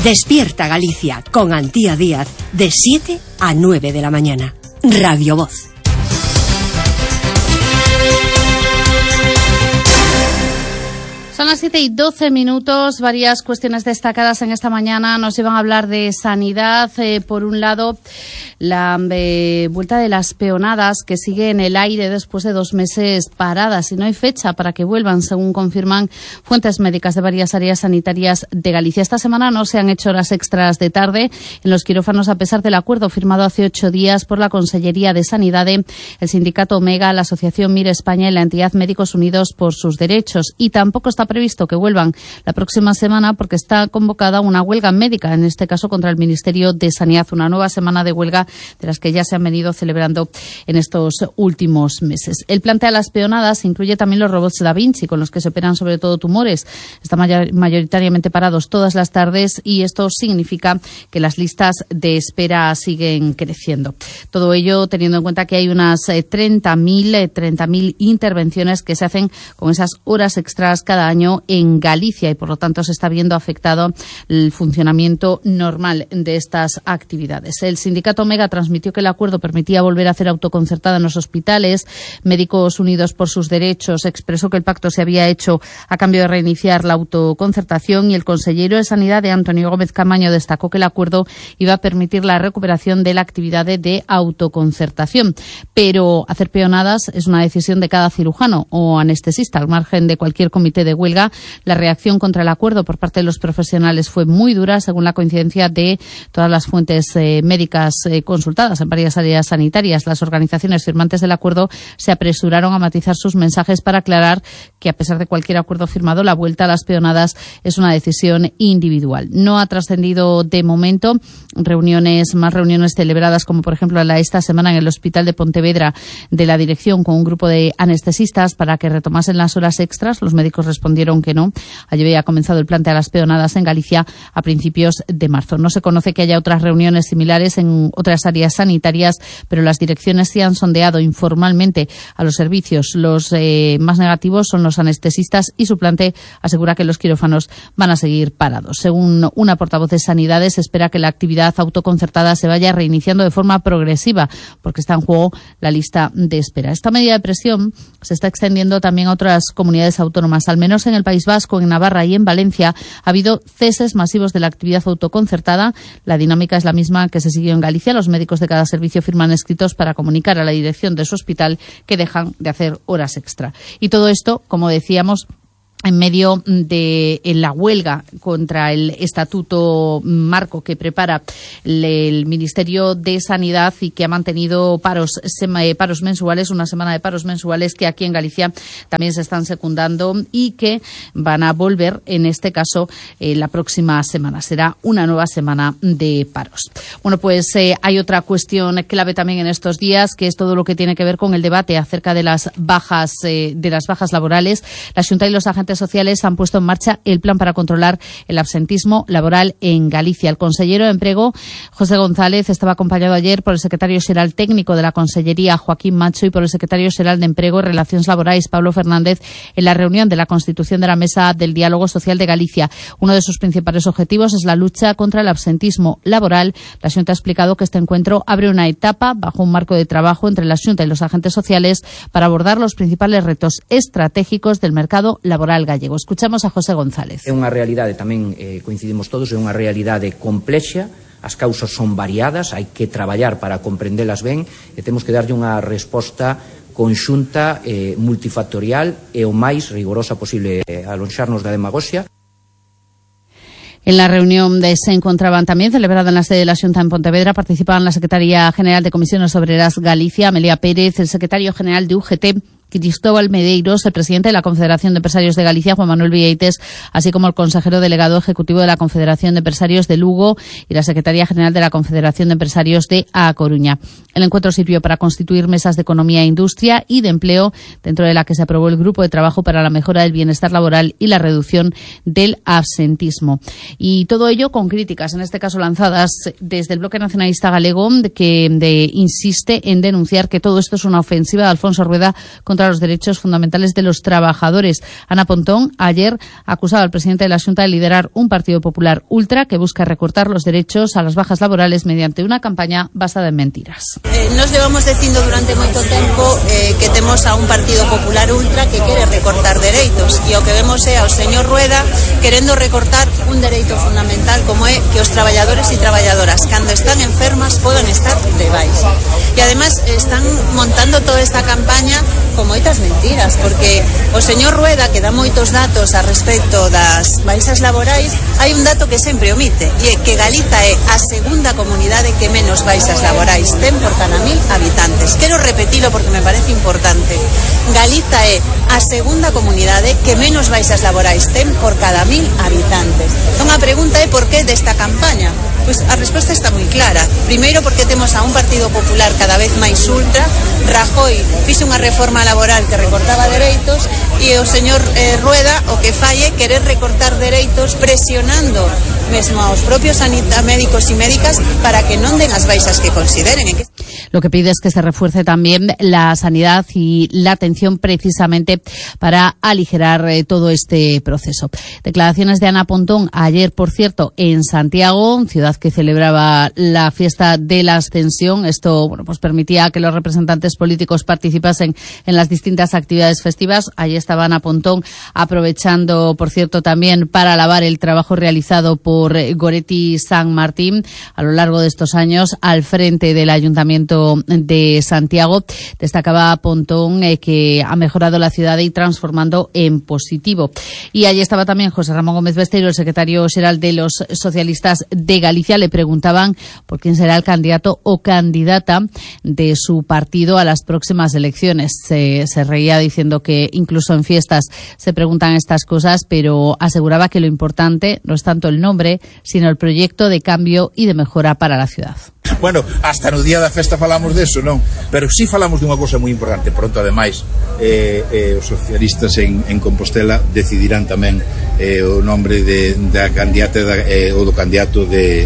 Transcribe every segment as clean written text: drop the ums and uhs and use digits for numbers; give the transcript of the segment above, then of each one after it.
Despierta Galicia con Antía Díaz de 7 a 9 de la mañana. Radio Voz. Son las 7:12. Varias cuestiones destacadas en esta mañana nos iban a hablar de sanidad. Por un lado, la vuelta de las peonadas, que sigue en el aire después de 2 meses paradas y no hay fecha para que vuelvan, según confirman fuentes médicas de varias áreas sanitarias de Galicia. Esta semana no se han hecho horas extras de tarde en los quirófanos, a pesar del acuerdo firmado hace 8 días por la Consellería de Sanidad, el sindicato Omega, la Asociación Mire España y la entidad Médicos Unidos por sus Derechos. Y tampoco está previsto que vuelvan la próxima semana porque está convocada una huelga médica, en este caso contra el Ministerio de Sanidad, una nueva semana de huelga de las que ya se han venido celebrando en estos últimos meses. El plantea las peonadas incluye también los robots Da Vinci, con los que se operan sobre todo tumores. Están mayoritariamente parados todas las tardes y esto significa que las listas de espera siguen creciendo. Todo ello teniendo en cuenta que hay unas 30.000 intervenciones que se hacen con esas horas extras cada año en Galicia y por lo tanto se está viendo afectado el funcionamiento normal de estas actividades. El sindicato Omega transmitió que el acuerdo permitía volver a hacer autoconcertada en los hospitales. Médicos Unidos por sus Derechos expresó que el pacto se había hecho a cambio de reiniciar la autoconcertación y el consejero de Sanidad, Antonio Gómez Camaño, destacó que el acuerdo iba a permitir la recuperación de la actividad de autoconcertación. Pero hacer peonadas es una decisión de cada cirujano o anestesista, al margen de cualquier comité de huelga. La reacción contra el acuerdo por parte de los profesionales fue muy dura, según la coincidencia de todas las fuentes médicas consultadas en varias áreas sanitarias. Las organizaciones firmantes del acuerdo se apresuraron a matizar sus mensajes para aclarar que, a pesar de cualquier acuerdo firmado, la vuelta a las peonadas es una decisión individual. No ha trascendido de momento más reuniones celebradas, como por ejemplo esta semana en el Hospital de Pontevedra, de la dirección con un grupo de anestesistas para que retomasen las horas extras. Los médicos respondieron que no. Allí había comenzado el plantea las peonadas en Galicia a principios de marzo. No se conoce que haya otras reuniones similares en otras áreas sanitarias, pero las direcciones sí han sondeado informalmente a los servicios. Los más negativos son los anestesistas y su plante asegura que los quirófanos van a seguir parados. Según una portavoz de Sanidades, se espera que la actividad autoconcertada se vaya reiniciando de forma progresiva porque está en juego la lista de espera. Esta medida de presión se está extendiendo también a otras comunidades autónomas. Al menos en el País Vasco, en Navarra y en Valencia ha habido ceses masivos de la actividad autoconcertada. La dinámica es la misma que se siguió en Galicia. Los médicos de cada servicio firman escritos para comunicar a la dirección de su hospital que dejan de hacer horas extra. Y todo esto, como decíamos, en medio de la huelga contra el estatuto marco que prepara el Ministerio de Sanidad y que ha mantenido paros mensuales, una semana de paros mensuales que aquí en Galicia también se están secundando y que van a volver, en este caso, la próxima semana. Será una nueva semana de paros. Bueno, pues hay otra cuestión clave también en estos días, que es todo lo que tiene que ver con el debate acerca de las bajas laborales. La Xunta y los agentes sociales han puesto en marcha el plan para controlar el absentismo laboral en Galicia. El consellero de Emprego, José González, estaba acompañado ayer por el secretario xeral técnico de la Consellería, Joaquín Macho, y por el secretario xeral de Emprego y Relacións Laborais, Pablo Fernández, en la reunión de la constitución de la Mesa del Diálogo Social de Galicia. Uno de sus principales objetivos es la lucha contra el absentismo laboral. La Xunta ha explicado que este encuentro abre una etapa bajo un marco de trabajo entre la Xunta y los agentes sociales para abordar los principales retos estratégicos del mercado laboral gallego. Escuchamos a José González. É unha realidade, tamén coincidimos todos, é unha realidade complexa, as causas son variadas, hai que traballar para comprendelas ben e temos que darlle unha resposta conxunta, multifactorial e o máis rigorosa posible, alonxarnos da demagoxia. En la reunión se encontraban también, celebrada en la sede de la Xunta en Pontevedra, participaban la Secretaria General de Comisiones Obreras Galicia, Amelia Pérez, el Secretario General de UGT, Cristóbal Medeiros, el presidente de la Confederación de Empresarios de Galicia, Juan Manuel Vieites, así como el consejero delegado ejecutivo de la Confederación de Empresarios de Lugo y la secretaria general de la Confederación de Empresarios de A Coruña. El encuentro sirvió para constituir mesas de economía e industria y de empleo, dentro de la que se aprobó el grupo de trabajo para la mejora del bienestar laboral y la reducción del absentismo. Y todo ello con críticas, en este caso lanzadas desde el Bloque Nacionalista Galego, que insiste en denunciar que todo esto es una ofensiva de Alfonso Rueda contra contra los derechos fundamentales de los trabajadores. Ana Pontón ayer acusaba al presidente de la Xunta de liderar un Partido Popular ultra que busca recortar los derechos a las bajas laborales mediante una campaña basada en mentiras. Nos llevamos dicindo durante moito tempo que temos a un Partido Popular ultra que quere recortar dereitos e o que vemos é ao señor Rueda querendo recortar un dereito fundamental como é que os traballadores e traballadoras cando están enfermas podan estar de baixa. E ademais están montando toda esta campaña con moitas mentiras, porque o señor Rueda, que dá moitos datos a respecto das baixas laborais, hai un dato que sempre omite, e é que Galiza é a segunda comunidade que menos baixas laborais ten por cada 1000 habitantes. Quero repetilo porque me parece importante. Galiza é a segunda comunidade que menos baixas laborais ten por cada 1000 habitantes. Entón a pregunta é por que desta campaña? Pois a resposta está moi clara. Primeiro porque temos a un Partido Popular cada vez máis ultra. Rajoy fixe unha reforma laboral que recortaba dereitos e o señor Rueda o que fai é querer recortar dereitos presionando mesmo aos propios médicos e médicas para que non den as baixas que consideren. Lo que pide es que se refuerce también la sanidad y la atención precisamente para aligerar todo este proceso. Declaraciones de Ana Pontón ayer, por cierto, en Santiago, ciudad que celebraba la fiesta de la Ascensión. Esto, bueno, pues permitía que los representantes políticos participasen en las distintas actividades festivas. Allí estaba Ana Pontón aprovechando, por cierto, también para alabar el trabajo realizado por Goretti San Martín a lo largo de estos años al frente del Ayuntamiento de Santiago. Destacaba Pontón que ha mejorado la ciudad y transformando en positivo. Y allí estaba también José Ramón Gómez Besteiro, el secretario xeral de los socialistas de Galicia. Le preguntaban por quién será el candidato o candidata de su partido a las próximas elecciones. Se reía diciendo que incluso en fiestas se preguntan estas cosas, pero aseguraba que lo importante no es tanto el nombre, sino el proyecto de cambio y de mejora para la ciudad. Bueno, hasta no día da festa falamos deso, non? Pero sí falamos dunha cousa moi importante. Pronto, ademais, os socialistas en Compostela decidirán tamén o nombre da candidata ou do candidato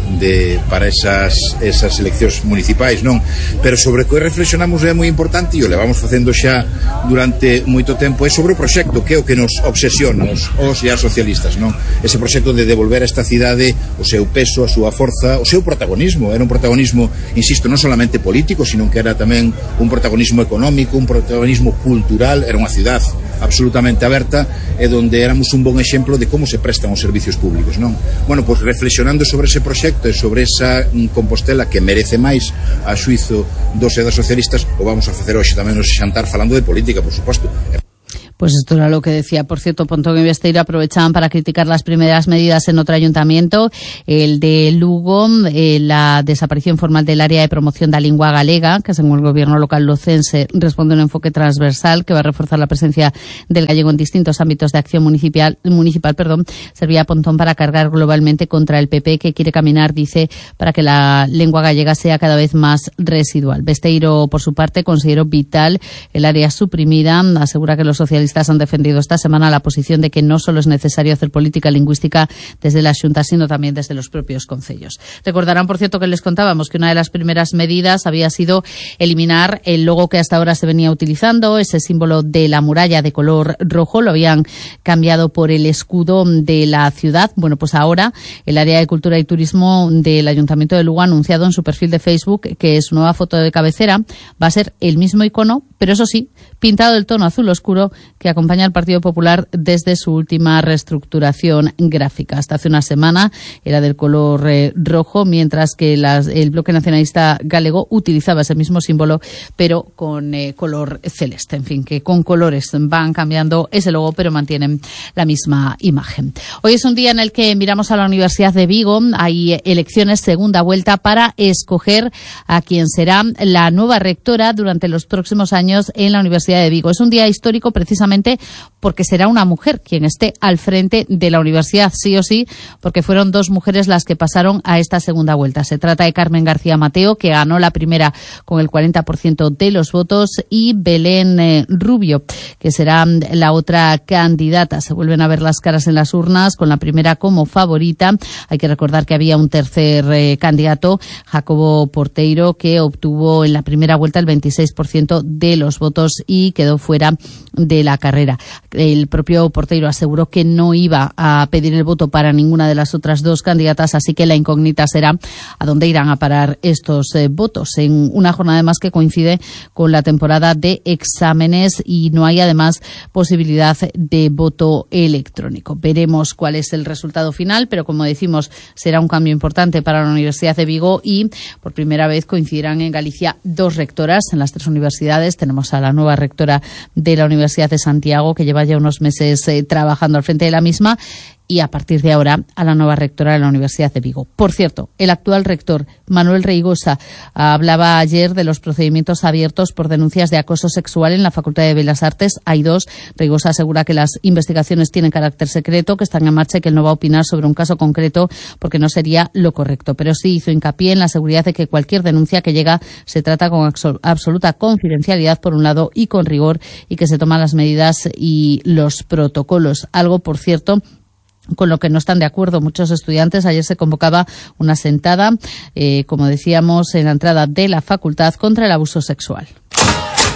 para esas eleccións municipais, non? Pero sobre o que reflexionamos é moi importante e o levamos facendo xa durante moito tempo, é sobre o proxecto, que é o que nos obsesiona os e as socialistas, non? Ese proxecto de devolver a esta cidade o seu peso, a súa forza, o seu protagonismo. Era un protagonismo, insisto, non solamente político, sino que era tamén un protagonismo económico, un protagonismo cultural. Era unha cidade absolutamente aberta e donde éramos un bon exemplo de como se prestan os servicios públicos, non? Bueno, pois reflexionando sobre ese proxecto e sobre esa Compostela que merece máis a xuizo dos e das socialistas, o vamos a facer hoxe tamén nos xantar falando de política, por suposto. Pues esto era lo que decía. Por cierto, Pontón y Besteiro aprovechaban para criticar las primeras medidas en otro ayuntamiento, el de Lugo, la desaparición formal del área de promoción da lingua galega, que según el gobierno local lucense responde a un enfoque transversal que va a reforzar la presencia del gallego en distintos ámbitos de acción municipal, servía a Pontón para cargar globalmente contra el PP, que quiere caminar, dice, para que la lengua gallega sea cada vez más residual. Besteiro, por su parte, consideró vital el área suprimida, asegura que los socialistas han defendido esta semana la posición de que no solo es necesario hacer política lingüística desde la Xunta, sino también desde los propios concellos. Recordarán, por cierto, que les contábamos que una de las primeras medidas había sido eliminar el logo que hasta ahora se venía utilizando, ese símbolo de la muralla de color rojo, lo habían cambiado por el escudo de la ciudad. Bueno, pues ahora el área de cultura y turismo del Ayuntamiento de Lugo ha anunciado en su perfil de Facebook que su nueva foto de cabecera va a ser el mismo icono, pero eso sí, pintado del tono azul oscuro que acompaña al Partido Popular desde su última reestructuración gráfica. Hasta hace una semana era del color rojo, mientras que el Bloque Nacionalista Galego utilizaba ese mismo símbolo, pero con color celeste. En fin, que con colores van cambiando ese logo, pero mantienen la misma imagen. Hoy es un día en el que miramos a la Universidad de Vigo. Hay elecciones, segunda vuelta, para escoger a quien será la nueva rectora durante los próximos años en la Universidad de Vigo. Es un día histórico precisamente porque será una mujer quien esté al frente de la universidad, sí o sí, porque fueron dos mujeres las que pasaron a esta segunda vuelta. Se trata de Carmen García Mateo, que ganó la primera con el 40% de los votos, y Belén Rubio, que será la otra candidata. Se vuelven a ver las caras en las urnas, con la primera como favorita. Hay que recordar que había un tercer candidato, Jacobo Porteiro, que obtuvo en la primera vuelta el 26% de de los votos y quedó fuera de la carrera. El propio Porteiro aseguró que no iba a pedir el voto para ninguna de las otras dos candidatas, así que la incógnita será a dónde irán a parar estos votos, en una jornada además que coincide con la temporada de exámenes y no hay además posibilidad de voto electrónico. Veremos cuál es el resultado final, pero como decimos, será un cambio importante para la Universidad de Vigo y por primera vez coincidirán en Galicia dos rectoras en las tres universidades. Tenemos a la nueva rectora de la Universidad de Santiago, que lleva ya unos meses trabajando al frente de la misma, y a partir de ahora a la nueva rectora de la Universidad de Vigo. Por cierto, el actual rector, Manuel Reigosa, hablaba ayer de los procedimientos abiertos por denuncias de acoso sexual en la Facultad de Bellas Artes. Hay dos. Reigosa asegura que las investigaciones tienen carácter secreto, que están en marcha y que él no va a opinar sobre un caso concreto porque no sería lo correcto. Pero sí hizo hincapié en la seguridad de que cualquier denuncia que llega se trata con absoluta confidencialidad, por un lado, y con rigor, y que se toman las medidas y los protocolos. Algo, por cierto, con lo que no están de acuerdo muchos estudiantes. Ayer se convocaba una sentada, como decíamos, en la entrada de la facultad contra el abuso sexual.